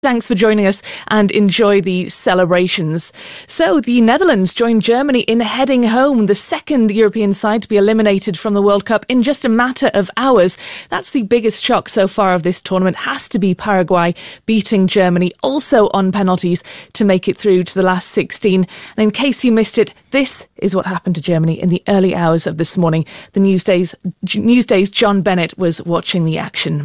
Thanks for joining us and enjoy the celebrations. So the Netherlands joined Germany in heading home, the second European side to be eliminated from the World Cup in just a matter of hours. That's the biggest shock so far of this tournament. Has to be Paraguay beating Germany, also on penalties, to make it through to the last 16. And in case you missed it, this is what happened to Germany in the early hours of this morning. The Newsday's John Bennett was watching the action.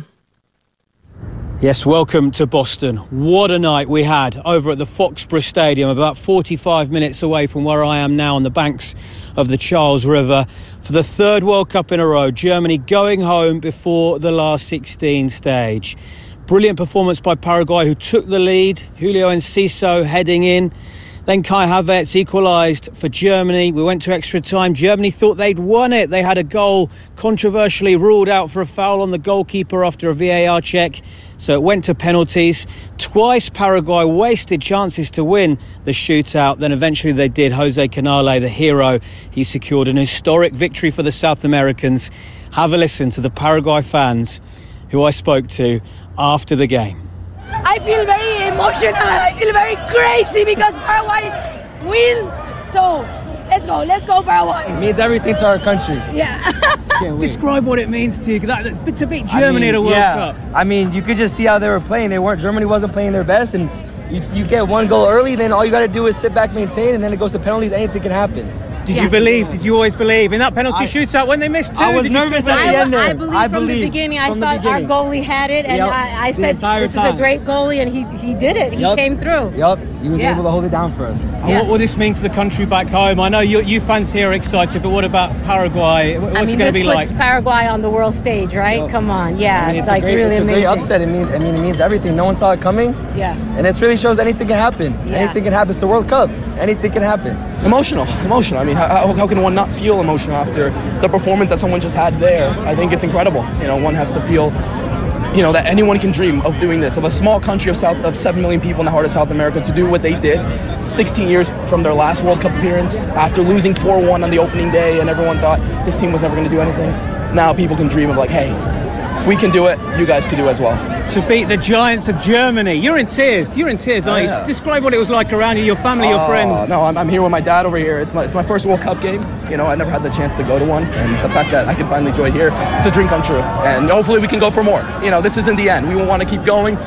Yes, welcome to Boston. What a night we had over at the Foxborough Stadium, about 45 minutes away from where I am now on the banks of the Charles River. For the third World Cup in a row, Germany going home before the last 16 stage. Brilliant performance by Paraguay, who took the lead. Julio Enciso heading in. Then Kai Havertz equalised for Germany. We went to extra time. Germany thought they'd won it. They had a goal controversially ruled out for a foul on the goalkeeper after a VAR check. So it went to penalties. Twice Paraguay wasted chances to win the shootout. Then eventually they did. Jose Canale, the hero, he secured an historic victory for the South Americans. Have a listen to the Paraguay fans who I spoke to after the game. I feel very emotional. I feel very crazy because Paraguay win. So let's go Paraguay. It means everything to our country. Yeah. Describe what it means to you to beat Germany at a World Cup. I mean, you could just see how they were playing. Germany wasn't playing their best, and you get one goal early, then all you got to do is sit back, maintain, and then it goes to penalties. Anything can happen. Did you believe? Did you always believe in that penalty shootout when they missed two? I was nervous at the end there. I believed from the beginning. I thought our goalie had it, and I said, this is a great goalie, and he did it. He came through. Yep, he was able to hold it down for us. And what will this mean to the country back home? I know you fans here are excited, but what about Paraguay? What's it going to be like? This puts Paraguay on the world stage, right? Yep. Come on, it's like really amazing. It's a great upset. It means everything. No one saw it coming. Yeah. And it really shows anything can happen. Yeah. Anything can happen. It's the World Cup. Anything can happen. Emotional. I mean, how can one not feel emotional after the performance that someone just had there? I think it's incredible. One has to feel, that anyone can dream of doing this, of a small country of 7 million people in the heart of South America to do what they did 16 years from their last World Cup appearance after losing 4-1 on the opening day, and everyone thought this team was never going to do anything. Now people can dream of hey, we can do it, you guys can do it as well. To beat the giants of Germany. You're in tears, aren't you? Yeah. Describe what it was like around you, your family, your friends. No, I'm here with my dad over here. It's my first World Cup game. I never had the chance to go to one, and the fact that I can finally join here, it's a dream come true. And hopefully we can go for more. This isn't the end. We will want to keep going.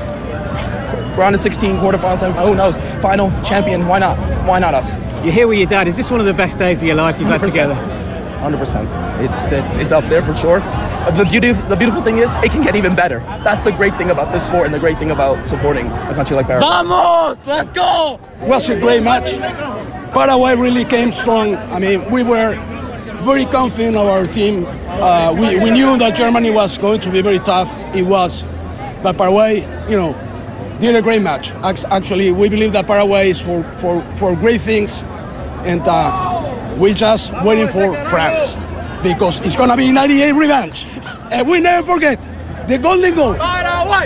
We're on the 16 quarterfinals, who knows? Final, champion, why not? Why not us? You're here with your dad. Is this one of the best days of your life you've 100%. had together? 100%. It's up there for sure. The beautiful thing is it can get even better. That's the great thing about this sport and the great thing about supporting a country like Paraguay. Vamos! Let's go! It was a great match. Paraguay really came strong. I mean, we were very confident of our team. We knew that Germany was going to be very tough. It was. But Paraguay, did a great match. Actually, we believe that Paraguay is for great things. And we're just waiting for France, because it's going to be 98 revenge. And we never forget the golden goal. Paraguay!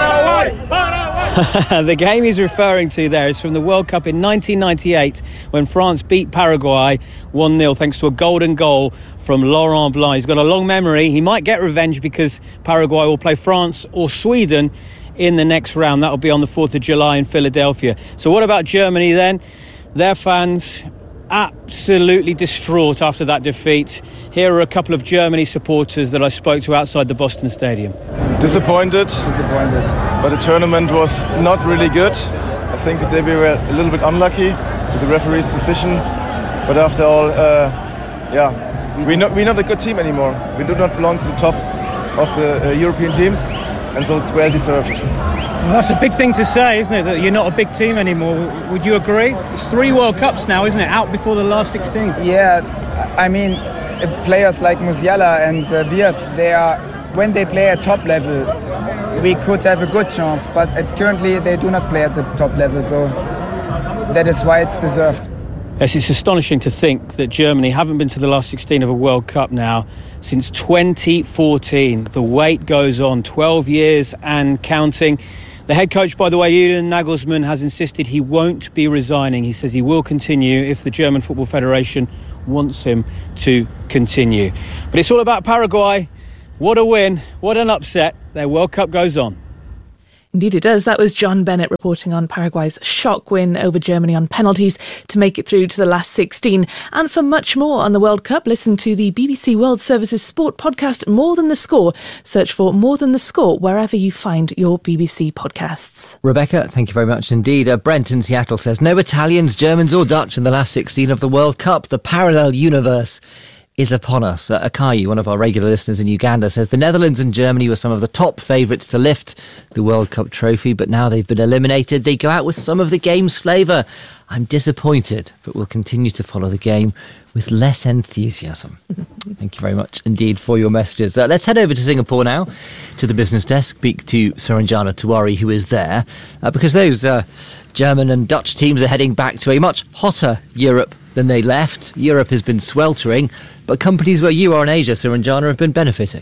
The game he's referring to there is from the World Cup in 1998 when France beat Paraguay 1-0 thanks to a golden goal from Laurent Blanc. He's got a long memory. He might get revenge because Paraguay will play France or Sweden in the next round. That will be on the 4th of July in Philadelphia. So what about Germany then? Their fans absolutely distraught after that defeat. Here are a couple of Germany supporters that I spoke to outside the Boston Stadium. Disappointed. But the tournament was not really good. I think that they were a little bit unlucky with the referee's decision. But after all, we're not a good team anymore. We do not belong to the top of the European teams, and so it's well deserved. Well, that's a big thing to say, isn't it? That you're not a big team anymore. Would you agree? It's 3 World Cups now, isn't it? Out before the last 16. Yeah, I mean, players like Musiala and Wirtz, when they play at top level, we could have a good chance. But currently, they do not play at the top level, so that is why it's deserved. Yes, it's astonishing to think that Germany haven't been to the last 16 of a World Cup now since 2014. The wait goes on, 12 years and counting. The head coach, by the way, Julian Nagelsmann, has insisted he won't be resigning. He says he will continue if the German Football Federation wants him to continue. But it's all about Paraguay. What a win, what an upset. Their World Cup goes on. Indeed it does. That was John Bennett reporting on Paraguay's shock win over Germany on penalties to make it through to the last 16. And for much more on the World Cup, listen to the BBC World Services sport podcast More Than the Score. Search for More Than the Score wherever you find your BBC podcasts. Rebecca, thank you very much indeed. Brent in Seattle says, no Italians, Germans or Dutch in the last 16 of the World Cup. The parallel universe is upon us. Akayi, one of our regular listeners in Uganda, says the Netherlands and Germany were some of the top favourites to lift the World Cup trophy, but now they've been eliminated. They go out with some of the game's flavour. I'm disappointed, but we'll continue to follow the game with less enthusiasm. Thank you very much indeed for your messages. Let's head over to Singapore now, to the business desk, speak to Suranjana Tiwari, who is there, because those German and Dutch teams are heading back to a much hotter Europe than they left. Europe has been sweltering, but companies where you are in Asia, Suranjana, have been benefiting.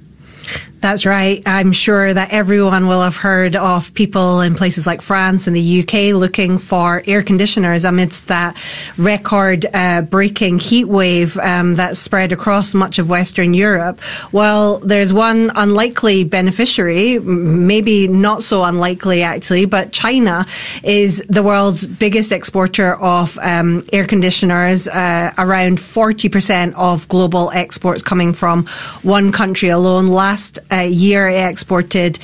That's right. I'm sure that everyone will have heard of people in places like France and the UK looking for air conditioners amidst that record-breaking heat wave that spread across much of Western Europe. Well, there's one unlikely beneficiary, maybe not so unlikely actually, but China is the world's biggest exporter of air conditioners, around 40% of global exports coming from one country alone. Last year it exported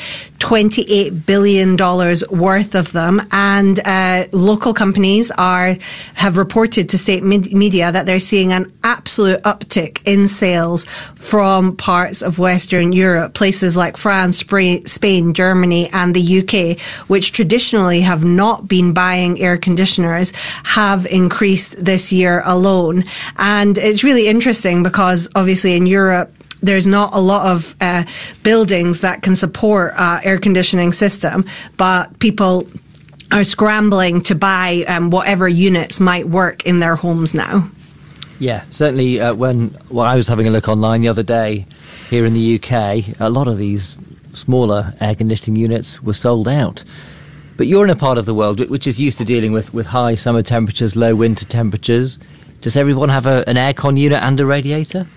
$28 billion worth of them, and local companies have reported to state media that they're seeing an absolute uptick in sales from parts of Western Europe, places like France, Spain, Germany and the UK, which traditionally have not been buying air conditioners, have increased this year alone. And it's really interesting because obviously in Europe there's not a lot of buildings that can support air conditioning system, but people are scrambling to buy whatever units might work in their homes now. Yeah, certainly when I was having a look online the other day here in the UK, a lot of these smaller air conditioning units were sold out. But you're in a part of the world which is used to dealing with high summer temperatures, low winter temperatures. Does everyone have an aircon unit and a radiator?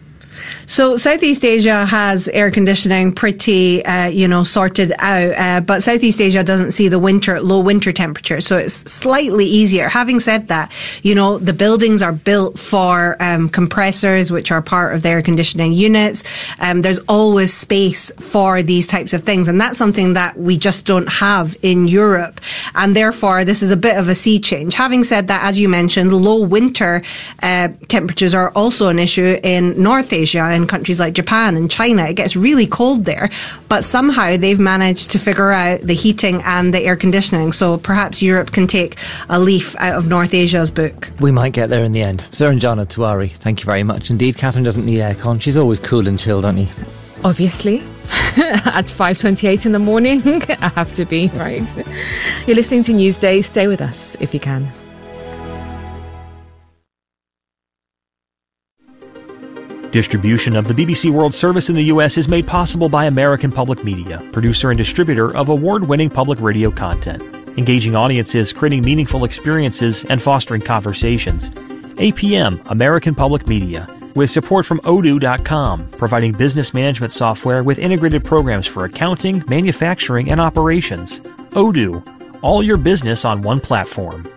So Southeast Asia has air conditioning pretty, sorted out, but Southeast Asia doesn't see the low winter temperatures, so it's slightly easier. Having said that, the buildings are built for compressors, which are part of the air conditioning units. There's always space for these types of things, and that's something that we just don't have in Europe, and therefore this is a bit of a sea change. Having said that, as you mentioned, low winter temperatures are also an issue in North Asia, in countries like Japan and China. It gets really cold there, but somehow they've managed to figure out the heating and the air conditioning, so perhaps Europe can take a leaf out of North Asia's book. We might get there in the end. Suranjana Tiwari, thank you very much indeed. Catherine doesn't need aircon. She's always cool and chilled, aren't you? Obviously. At 5:28 in the morning, I have to be, right? You're listening to Newsday. Stay with us if you can. Distribution of the BBC World Service in the U.S. is made possible by American Public Media, producer and distributor of award-winning public radio content, engaging audiences, creating meaningful experiences, and fostering conversations. APM, American Public Media, with support from Odoo.com, providing business management software with integrated programs for accounting, manufacturing, and operations. Odoo, all your business on one platform.